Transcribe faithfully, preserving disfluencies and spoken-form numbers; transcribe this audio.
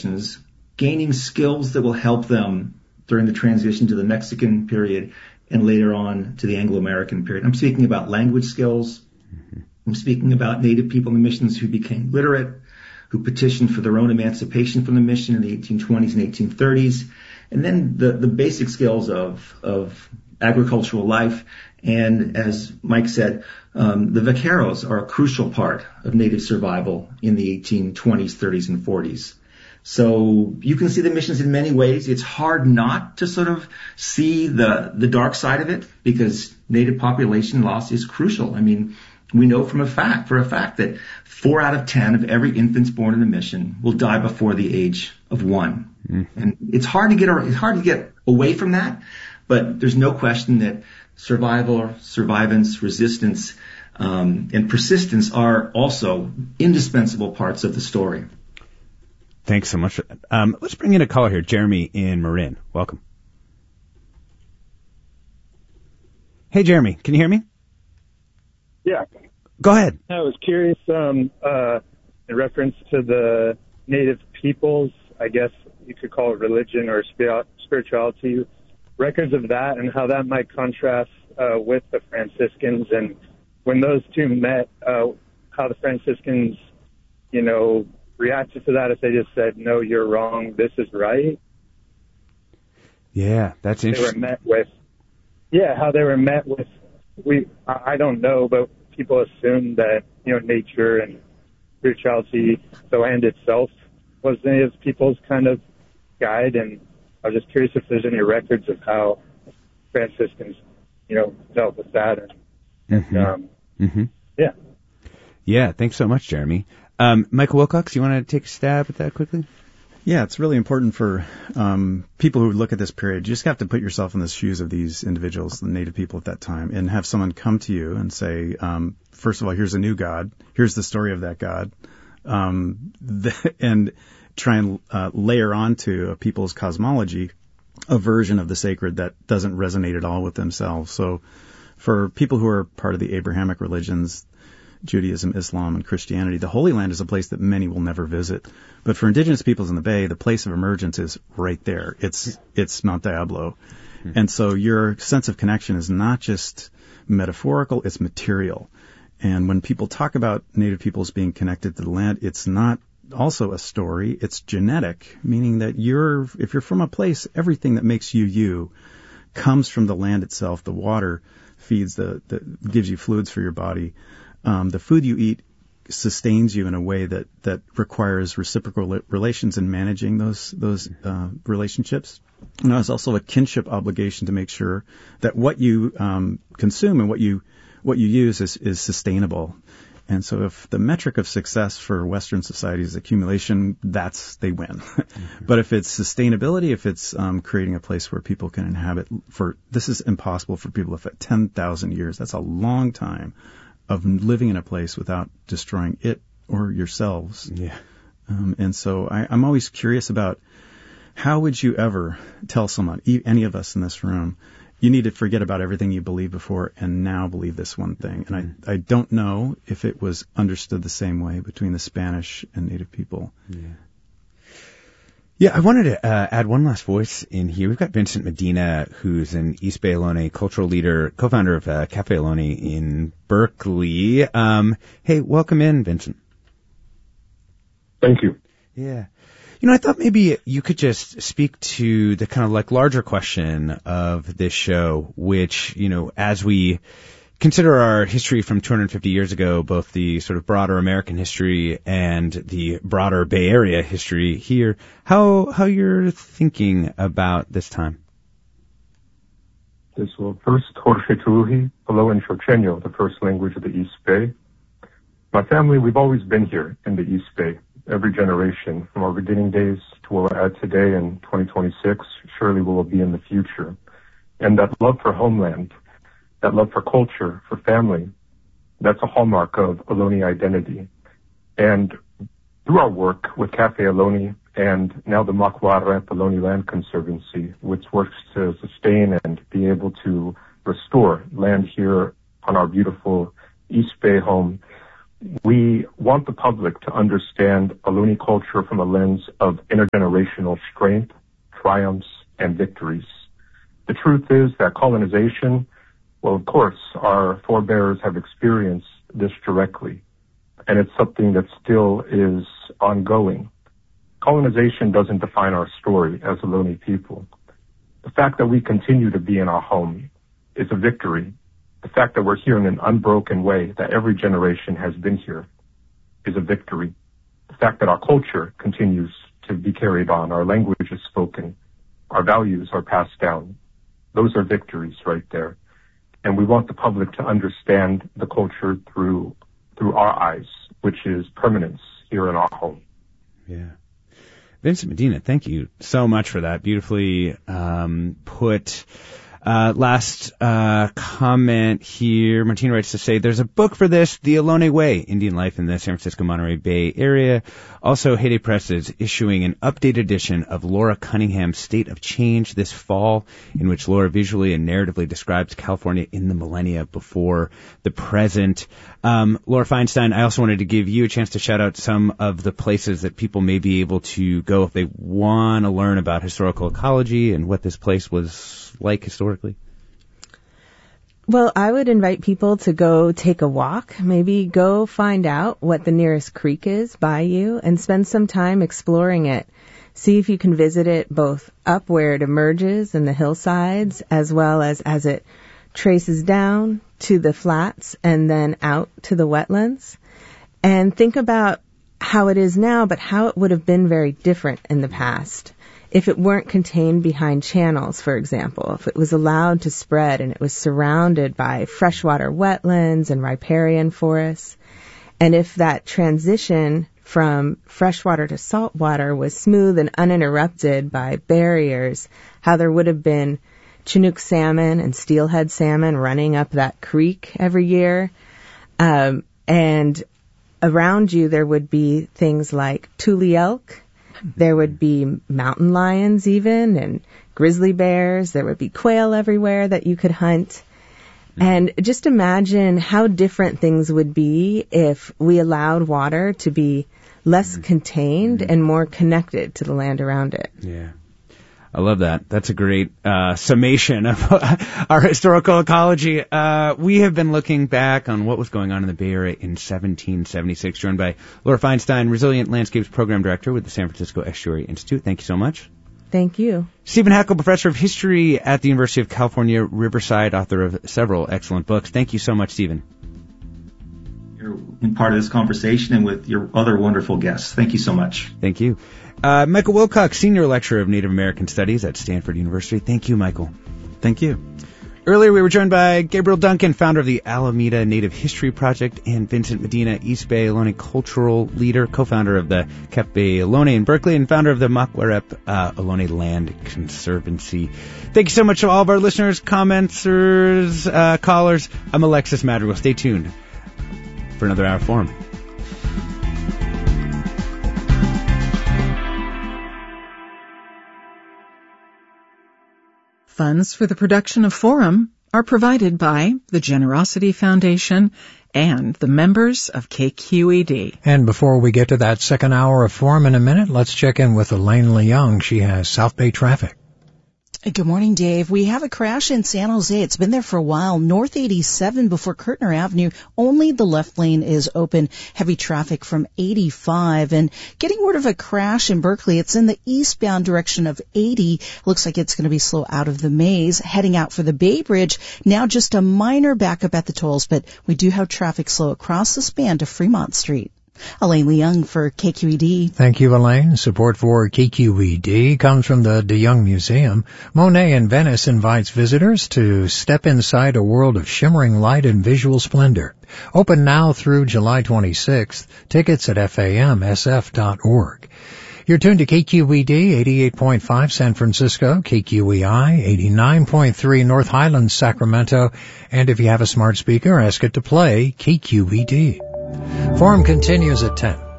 missions, gaining skills that will help them during the transition to the Mexican period and later on to the Anglo-American period. I'm speaking about language skills. Mm-hmm. I'm speaking about Native people in the missions who became literate, who petitioned for their own emancipation from the mission in the eighteen twenties and eighteen thirties. And then the, the basic skills of, of agricultural life. And as Mike said, um, the vaqueros are a crucial part of Native survival in the eighteen twenties, thirties, and forties. So you can see the missions in many ways. It's hard not to sort of see the, the dark side of it because Native population loss is crucial. I mean, we know from a fact, for a fact that four out of ten of every infant born in the mission will die before the age of one. Mm. And it's hard to get, it's hard to get away from that, but there's no question that survival, survivance, resistance, um, and persistence are also indispensable parts of the story. Thanks so much for that. Um, let's bring in a caller here, Jeremy in Marin. Welcome. Hey, Jeremy, can you hear me? Yeah. Go ahead. I was curious, um, uh, in reference to the Native peoples, I guess you could call it religion or spirituality, records of that and how that might contrast uh, with the Franciscans, and when those two met, uh, how the Franciscans, you know, reacted to that, if they just said, no, you're wrong, this is right. Yeah, that's interesting. They were met with, yeah, how they were met with, we, I don't know, but people assume that, you know, nature and spirituality, the land itself, was the Native people's kind of guide, and I was just curious if there's any records of how Franciscans, you know, dealt with that. And, mm-hmm. um, mm-hmm. yeah. Yeah, thanks so much, Jeremy. Um, Michael Wilcox, you want to take a stab at that quickly? Yeah, it's really important for um, people who look at this period. You just have to put yourself in the shoes of these individuals, the Native people at that time, and have someone come to you and say, um, first of all, here's a new God. Here's the story of that God. Um, the, and try and uh, layer onto a people's cosmology a version of the sacred that doesn't resonate at all with themselves. So for people who are part of the Abrahamic religions, Judaism, Islam, and Christianity, the Holy Land is a place that many will never visit. But for indigenous peoples in the Bay, the place of emergence is right there. It's it's Mount Diablo. Mm-hmm. And so your sense of connection is not just metaphorical, it's material. And when people talk about Native peoples being connected to the land, it's not also a story, it's genetic, meaning that you're, if you're from a place, everything that makes you you comes from the land itself. The water feeds the, the gives you fluids for your body. Um, the food you eat sustains you in a way that, that requires reciprocal li- relations in managing those those uh, relationships. And there's also a kinship obligation to make sure that what you um, consume and what you what you use is, is sustainable. And so if the metric of success for Western society is accumulation, that's, they win. Mm-hmm. But if it's sustainability, if it's um, creating a place where people can inhabit for, this is impossible for people if at ten thousand years, that's a long time of living in a place without destroying it or yourselves. Yeah. Um, and so I, I'm always curious about how would you ever tell someone, any of us in this room, you need to forget about everything you believed before and now believe this one thing. And mm-hmm. I, I don't know if it was understood the same way between the Spanish and Native people. Yeah. Yeah, I wanted to uh, add one last voice in here. We've got Vincent Medina, who's an East Bay Ohlone cultural leader, co-founder of uh, Cafe Ohlone in Berkeley. Um, hey, welcome in, Vincent. Thank you. Yeah. You know, I thought maybe you could just speak to the kind of like larger question of this show, which, you know, as we consider our history from two hundred fifty years ago, both the sort of broader American history and the broader Bay Area history here, how how you're thinking about this time. This will first Jorge Trujillo, Palo and Xocheño, the first language of the East Bay. My family, we've always been here in the East Bay, every generation, from our beginning days to where we're at today in twenty twenty-six, surely we will be in the future. And that love for homeland, that love for culture, for family, that's a hallmark of Ohlone identity. And through our work with Cafe Ohlone and now the Maquarep Ohlone Land Conservancy, which works to sustain and be able to restore land here on our beautiful East Bay home, We want the public to understand Ohlone culture from a lens of intergenerational strength, triumphs, and victories. The truth is that colonization, well, of course, our forebears have experienced this directly, and it's something that still is ongoing. Colonization doesn't define our story as Ohlone people. The fact that we continue to be in our home is a victory. The fact that we're here in an unbroken way, that every generation has been here, is a victory. The fact that our culture continues to be carried on, our language is spoken, our values are passed down, those are victories right there. And we want the public to understand the culture through through our eyes, which is permanence here in our home. Yeah. Vincent Medina, thank you so much for that. Beautifully um, put. Uh, last uh, comment here. Martina writes to say, there's a book for this, The Ohlone Way, Indian Life in the San Francisco-Monterey Bay Area. Also, Heyday Press is issuing an updated edition of Laura Cunningham's State of Change this fall, in which Laura visually and narratively describes California in the millennia before the present. Um, Laura Feinstein, I also wanted to give you a chance to shout out some of the places that people may be able to go if they want to learn about historical ecology and what this place was like historically. Well, I would invite people to go take a walk, maybe go find out what the nearest creek is by you and spend some time exploring it. See if you can visit it both up where it emerges in the hillsides as well as as it traces down to the flats and then out to the wetlands. And think about how it is now, but how it would have been very different in the past. If it weren't contained behind channels, for example, if it was allowed to spread and it was surrounded by freshwater wetlands and riparian forests, and if that transition from freshwater to saltwater was smooth and uninterrupted by barriers, how there would have been Chinook salmon and steelhead salmon running up that creek every year, um, and around you there would be things like tule elk. There would be mountain lions even, and grizzly bears. There would be quail everywhere that you could hunt. And just imagine how different things would be if we allowed water to be less contained and more connected to the land around it. Yeah. I love that. That's a great uh, summation of our historical ecology. Uh, we have been looking back on what was going on in the Bay Area in seventeen seventy-six, joined by Laura Feinstein, Resilient Landscapes Program Director with the San Francisco Estuary Institute. Thank you so much. Thank you. Stephen Hackel, Professor of History at the University of California, Riverside, author of several excellent books. Thank you so much, Stephen. You're in part of this conversation and with your other wonderful guests. Thank you so much. Thank you. Uh, Michael Wilcox, Senior Lecturer of Native American Studies at Stanford University. Thank you, Michael. Thank you. Earlier, we were joined by Gabriel Duncan, founder of the Alameda Native History Project, and Vincent Medina, East Bay Ohlone cultural leader, co-founder of the Kep Bay Ohlone in Berkeley, and founder of the Makwarep uh, Ohlone Land Conservancy. Thank you so much to all of our listeners, commenters, uh, callers. I'm Alexis Madrigal. Stay tuned for another hour of Forum. Funds for the production of Forum are provided by the Generosity Foundation and the members of K Q E D. And before we get to that second hour of Forum in a minute, let's check in with Elaine Leung. She has South Bay traffic. Good morning, Dave. We have a crash in San Jose. It's been there for a while. North eighty-seven before Kirtner Avenue. Only the left lane is open. Heavy traffic from eighty-five. And getting word of a crash in Berkeley. It's in the eastbound direction of eighty. Looks like it's going to be slow out of the maze. Heading out for the Bay Bridge. Now just a minor backup at the tolls, but we do have traffic slow across the span to Fremont Street. Elaine Leung for K Q E D. Thank you, Elaine. Support for K Q E D comes from the De Young Museum. Monet in Venice invites visitors to step inside a world of shimmering light and visual splendor. Open now through July twenty-sixth. Tickets at F A M S F dot org. You're tuned to K Q E D eighty-eight point five San Francisco, K Q E I eighty-nine point three North Highlands, Sacramento, and if you have a smart speaker, ask it to play K Q E D. Forum continues at ten.